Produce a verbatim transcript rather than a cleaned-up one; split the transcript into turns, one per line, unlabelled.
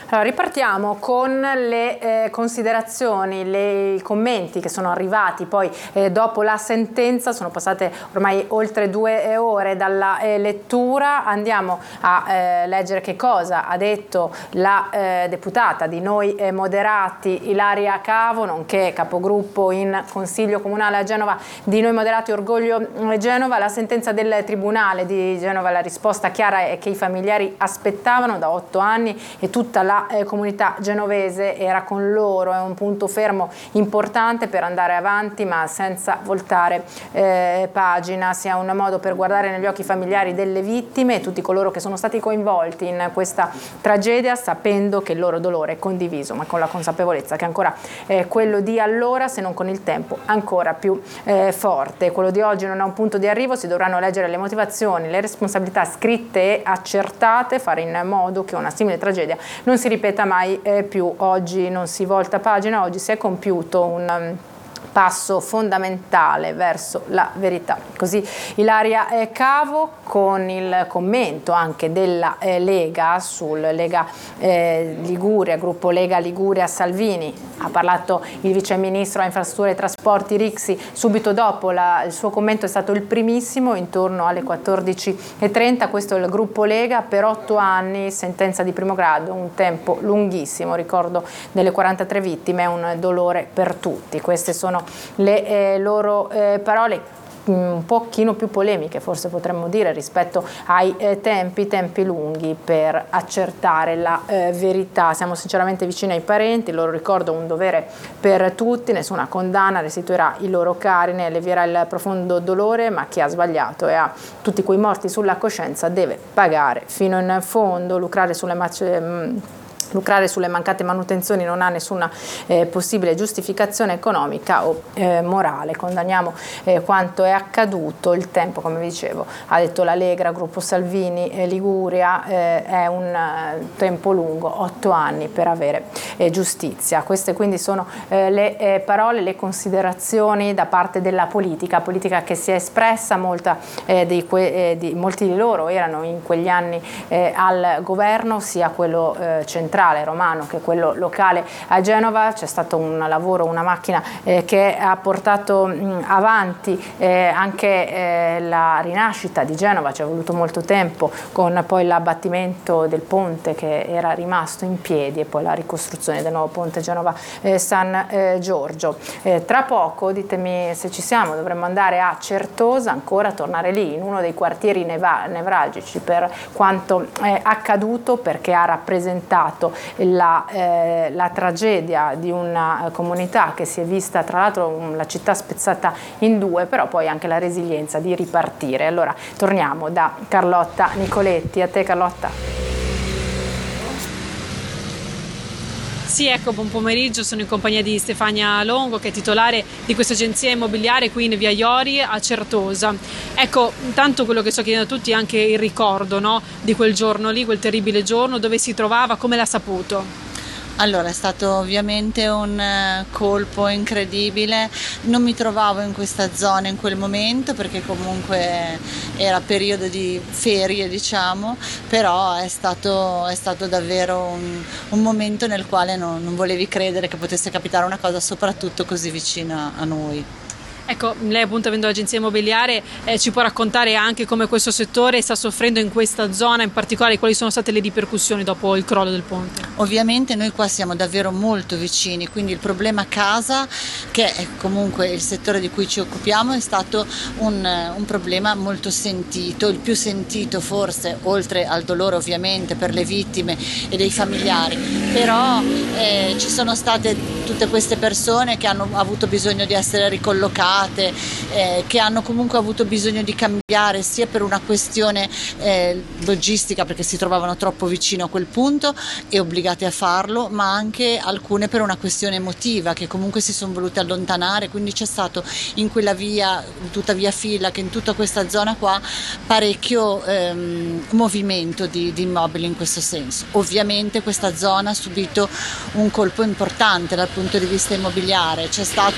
Allora, ripartiamo con le eh, considerazioni, le, i commenti che sono arrivati poi eh, dopo la sentenza. Sono passate ormai oltre due ore dalla eh, lettura. Andiamo a eh, leggere che cosa ha detto la eh, deputata di Noi eh, Moderati Ilaria Cavo, nonché capogruppo in Consiglio Comunale a Genova di Noi Moderati Orgoglio Genova. La sentenza del Tribunale di Genova, la risposta chiara è che i familiari aspettavano da otto anni e tutta la eh, comunità genovese era con loro. È un punto fermo importante per andare avanti, ma senza voltare eh, pagina. Sia un modo per guardare negli occhi i familiari delle vittime e tutti coloro che sono stati coinvolti in questa tragedia, sapendo che il loro dolore è condiviso, ma con la consapevolezza che ancora eh, quello di allora, se non con il tempo, ancora più eh, forte. Quello di oggi non è un punto di arrivo, si dovranno leggere le motivazioni, le responsabilità scritte e accertate, fare in modo che una simile tragedia non si ripeta mai eh, più. Oggi non si volta pagina, oggi si è compiuto un um, passo fondamentale verso la verità. Così Ilaria eh, Cavo, con il commento anche della eh, Lega sul Lega eh, Liguria, gruppo Lega Liguria Salvini. Ha parlato il vice ministro a infrastrutture e trasporti Rixi subito dopo. La, il suo commento è stato il primissimo, intorno alle quattordici e trenta. Questo è il gruppo Lega: per otto anni, sentenza di primo grado, un tempo lunghissimo, ricordo delle quarantatré vittime, un dolore per tutti. Queste sono le eh, loro eh, parole, un pochino più polemiche forse potremmo dire rispetto ai eh, tempi, tempi lunghi per accertare la eh, verità. Siamo sinceramente vicini ai parenti, il loro ricordo è un dovere per tutti, nessuna condanna restituirà i loro cari né allevierà il profondo dolore, ma chi ha sbagliato e ha tutti quei morti sulla coscienza deve pagare fino in fondo. Lucrare sulle mace... Lucrare sulle mancate manutenzioni non ha nessuna eh, possibile giustificazione economica o eh, morale. Condanniamo eh, quanto è accaduto. Il tempo, come vi dicevo, ha detto la Lega, gruppo Salvini e Liguria, eh, è un eh, tempo lungo, otto anni per avere eh, giustizia. Queste quindi sono eh, le eh, parole, le considerazioni da parte della politica, politica che si è espressa. Molta, eh, di que- eh, di, molti di loro erano in quegli anni eh, al governo, sia quello eh, centrale romano che quello locale a Genova. C'è stato un lavoro, una macchina eh, che ha portato mh, avanti eh, anche eh, la rinascita di Genova. Ci è voluto molto tempo, con poi l'abbattimento del ponte che era rimasto in piedi e poi la ricostruzione del nuovo ponte Genova eh, San eh, Giorgio. Eh, tra poco, ditemi se ci siamo, dovremmo andare a Certosa, ancora tornare lì, in uno dei quartieri neva- nevralgici per quanto è accaduto, perché ha rappresentato La, eh, la tragedia di una comunità che si è vista, tra l'altro, um, la città spezzata in due, però poi anche la resilienza di ripartire. Allora torniamo da Carlotta Nicoletti. A te, Carlotta.
Sì, ecco, buon pomeriggio, sono in compagnia di Stefania Longo, che è titolare di questa agenzia immobiliare qui in via Iori a Certosa. Ecco, intanto quello che sto chiedendo a tutti è anche il ricordo, no, di quel giorno lì, quel terribile giorno, dove si trovava, come l'ha saputo?
Allora, è stato ovviamente un colpo incredibile. Non mi trovavo in questa zona in quel momento perché comunque era periodo di ferie, diciamo, però è stato, è stato davvero un, un momento nel quale non, non volevi credere che potesse capitare una cosa soprattutto così vicina a noi.
Ecco, lei appunto, avendo l'agenzia immobiliare, eh, ci può raccontare anche come questo settore sta soffrendo in questa zona, in particolare quali sono state le ripercussioni dopo il crollo del ponte?
Ovviamente noi qua siamo davvero molto vicini, quindi il problema casa, che è comunque il settore di cui ci occupiamo, è stato un, un problema molto sentito, il più sentito forse, oltre al dolore ovviamente per le vittime e dei familiari, però eh, ci sono state tutte queste persone che hanno avuto bisogno di essere ricollocate, Eh, che hanno comunque avuto bisogno di cambiare, sia per una questione eh, logistica, perché si trovavano troppo vicino a quel punto e obbligate a farlo, ma anche alcune per una questione emotiva, che comunque si sono volute allontanare. Quindi c'è stato in quella via, in tutta via Fila, che in tutta questa zona qua, parecchio ehm, movimento di, di immobili in questo senso. Ovviamente questa zona ha subito un colpo importante dal punto di vista immobiliare. C'è stato